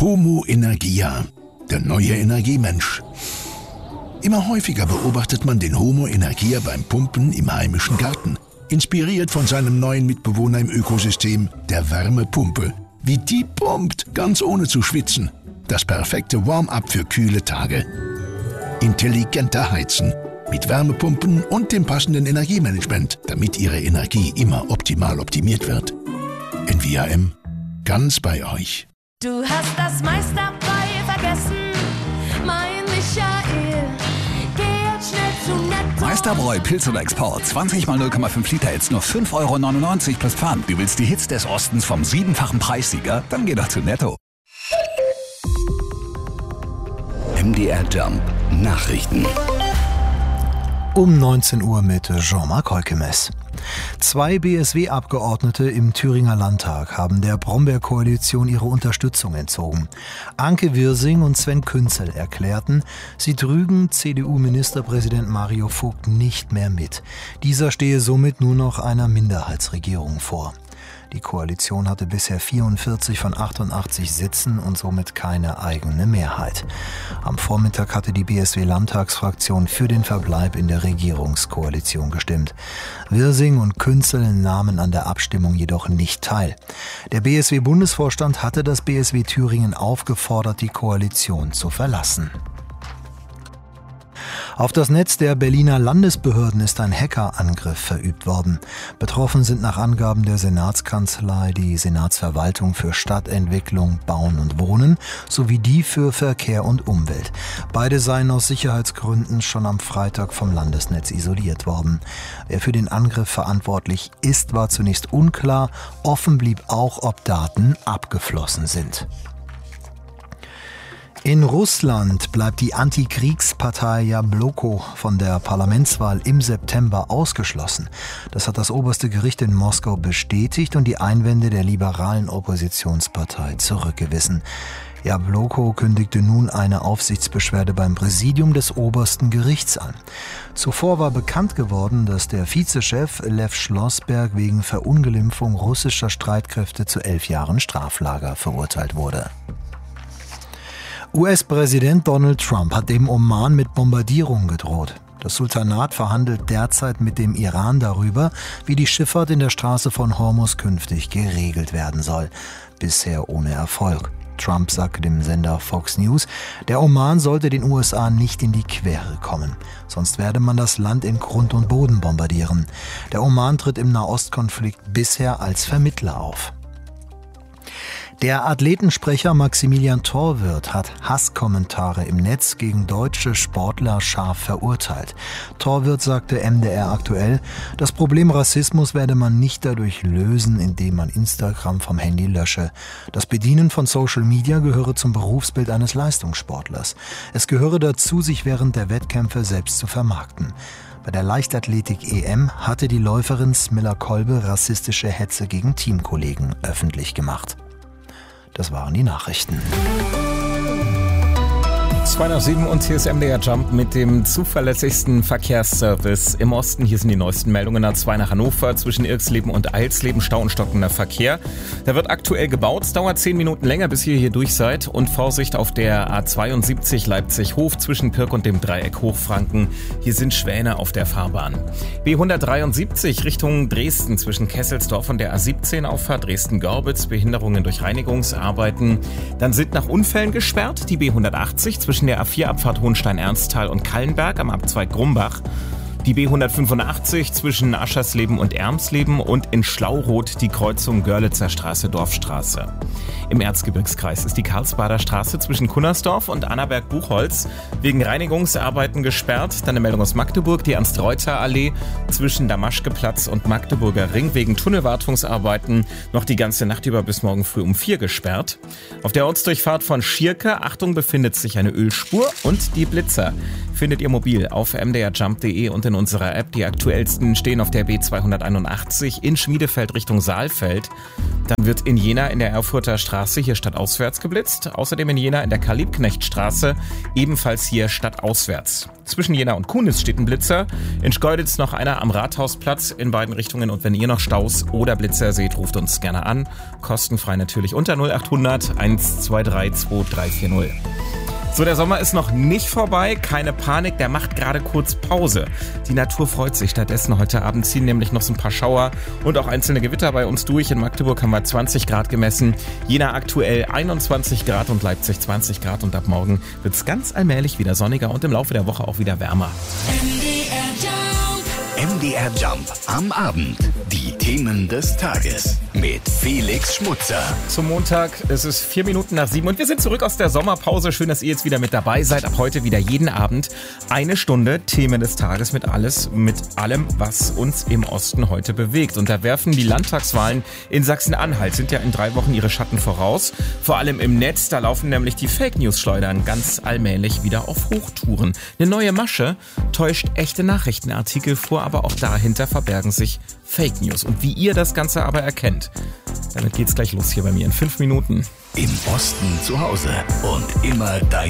Homo Energia, der neue Energiemensch. Immer häufiger beobachtet man den Homo Energia beim Pumpen im heimischen Garten. Inspiriert von seinem neuen Mitbewohner im Ökosystem, der Wärmepumpe. Wie die pumpt, ganz ohne zu schwitzen. Das perfekte Warm-up für kühle Tage. Intelligenter Heizen. Mit Wärmepumpen und dem passenden Energiemanagement, damit Ihre Energie immer optimal optimiert wird. NVAM, ganz bei euch. Du hast das meiste dabei vergessen, mein Michael. Geh jetzt schnell zu Netto. Meisterbräu Pilz oder Export. 20 mal 0,5 Liter jetzt nur 5,99 € plus Pfand. Du willst die Hits des Ostens vom 7-fachen Preissieger? Dann geh doch zu Netto. MDR Jump Nachrichten. Um 19 Uhr mit Jean-Marc Heukemes. 2 BSW-Abgeordnete im Thüringer Landtag haben der Brombeer-Koalition ihre Unterstützung entzogen. Anke Wirsing und Sven Künzel erklärten, sie trügen CDU-Ministerpräsident Mario Vogt nicht mehr mit. Dieser stehe somit nur noch einer Minderheitsregierung vor. Die Koalition hatte bisher 44 von 88 Sitzen und somit keine eigene Mehrheit. Am Vormittag hatte die BSW-Landtagsfraktion für den Verbleib in der Regierungskoalition gestimmt. Wirsing und Künzel nahmen an der Abstimmung jedoch nicht teil. Der BSW-Bundesvorstand hatte das BSW Thüringen aufgefordert, die Koalition zu verlassen. Auf das Netz der Berliner Landesbehörden ist ein Hackerangriff verübt worden. Betroffen sind nach Angaben der Senatskanzlei die Senatsverwaltung für Stadtentwicklung, Bauen und Wohnen sowie die für Verkehr und Umwelt. Beide seien aus Sicherheitsgründen schon am Freitag vom Landesnetz isoliert worden. Wer für den Angriff verantwortlich ist, war zunächst unklar. Offen blieb auch, ob Daten abgeflossen sind. In Russland bleibt die Antikriegspartei Jabloko von der Parlamentswahl im September ausgeschlossen. Das hat das oberste Gericht in Moskau bestätigt und die Einwände der liberalen Oppositionspartei zurückgewiesen. Jabloko kündigte nun eine Aufsichtsbeschwerde beim Präsidium des obersten Gerichts an. Zuvor war bekannt geworden, dass der Vizechef Lev Schlossberg wegen Verunglimpfung russischer Streitkräfte zu 11 Jahren Straflager verurteilt wurde. US-Präsident Donald Trump hat dem Oman mit Bombardierungen gedroht. Das Sultanat verhandelt derzeit mit dem Iran darüber, wie die Schifffahrt in der Straße von Hormuz künftig geregelt werden soll. Bisher ohne Erfolg. Trump sagte dem Sender Fox News, der Oman sollte den USA nicht in die Quere kommen. Sonst werde man das Land in Grund und Boden bombardieren. Der Oman tritt im Nahostkonflikt bisher als Vermittler auf. Der Athletensprecher Maximilian Thorwirth hat Hasskommentare im Netz gegen deutsche Sportler scharf verurteilt. Thorwirth sagte MDR aktuell, das Problem Rassismus werde man nicht dadurch lösen, indem man Instagram vom Handy lösche. Das Bedienen von Social Media gehöre zum Berufsbild eines Leistungssportlers. Es gehöre dazu, sich während der Wettkämpfe selbst zu vermarkten. Bei der Leichtathletik-EM hatte die Läuferin Smilla Kolbe rassistische Hetze gegen Teamkollegen öffentlich gemacht. Das waren die Nachrichten. 2:07 und hier ist MDR Jump mit dem zuverlässigsten Verkehrsservice im Osten. Hier sind die neuesten Meldungen. A2 nach Hannover zwischen Irxleben und Eilsleben, Stau und stockender Verkehr. Da wird aktuell gebaut. Es dauert 10 Minuten länger, bis ihr hier durch seid. Und Vorsicht auf der A72 Leipzig-Hof zwischen Pirk und dem Dreieck Hochfranken. Hier sind Schwäne auf der Fahrbahn. B173 Richtung Dresden zwischen Kesselsdorf und der A17 Auffahrt Dresden-Gorbitz. Behinderungen durch Reinigungsarbeiten. Dann sind nach Unfällen gesperrt die B180 zwischen der A4-Abfahrt Hohenstein-Ernsthal und Kallenberg am Abzweig Grumbach, die B185 zwischen Aschersleben und Ermsleben und in Schlauroth die Kreuzung Görlitzer Straße-Dorfstraße. Im Erzgebirgskreis ist die Karlsbader Straße zwischen Kunnersdorf und Annaberg-Buchholz wegen Reinigungsarbeiten gesperrt. Dann eine Meldung aus Magdeburg, die Ernst-Reuter-Allee zwischen Damaschkeplatz und Magdeburger Ring wegen Tunnelwartungsarbeiten noch die ganze Nacht über bis morgen früh um 4 gesperrt. Auf der Ortsdurchfahrt von Schierke, Achtung, befindet sich eine Ölspur und die Blitzer findet ihr mobil auf mdrjump.de und in in unserer App. Die aktuellsten stehen auf der B281 in Schmiedefeld Richtung Saalfeld. Dann wird in Jena in der Erfurter Straße hier stadtauswärts geblitzt. Außerdem in Jena in der Karl-Liebknecht-Straße ebenfalls hier stadtauswärts. Zwischen Jena und Kunis steht ein Blitzer. In Schkeuditz noch einer am Rathausplatz in beiden Richtungen. Und wenn ihr noch Staus oder Blitzer seht, ruft uns gerne an. Kostenfrei natürlich unter 0800 123 2340. So, der Sommer ist noch nicht vorbei. Keine Panik, der macht gerade kurz Pause. Die Natur freut sich stattdessen. Heute Abend ziehen nämlich noch so ein paar Schauer und auch einzelne Gewitter bei uns durch. In Magdeburg haben wir 20 Grad gemessen. Jena aktuell 21 Grad und Leipzig 20 Grad. Und ab morgen wird es ganz allmählich wieder sonniger und im Laufe der Woche auch wieder wärmer. MDR Jump am Abend. Die Themen des Tages mit Felix Schmutzer. Zum Montag, es ist 4 Minuten nach 7 und wir sind zurück aus der Sommerpause. Schön, dass ihr jetzt wieder mit dabei seid. Ab heute wieder jeden Abend 1 Stunde Themen des Tages mit allem, was uns im Osten heute bewegt. Und da werfen die Landtagswahlen in Sachsen-Anhalt, sind ja in 3 Wochen ihre Schatten voraus. Vor allem im Netz, da laufen nämlich die Fake-News-Schleudern ganz allmählich wieder auf Hochtouren. Eine neue Masche täuscht echte Nachrichtenartikel vor, aber auch dahinter verbergen sich Fake News. Und wie ihr das Ganze aber erkennt, damit geht's gleich los hier bei mir in 5 Minuten. Im Osten zu Hause und immer dein